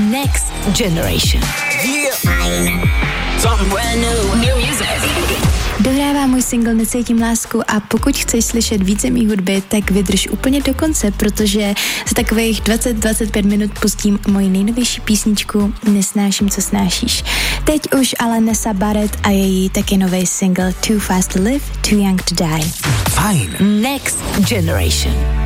Next Generation. Something brand new music. Dohrává můj single Necítím lásku a pokud chceš slyšet více mý hudby, tak vydrž úplně do konce, protože za takových 20-25 minut pustím moji nejnovější písničku Nesnáším, co snášíš. Teď už ale Nessa Barrett a její taky nový single Too Fast to Live, Too Young to Die. Fajn. Next Generation.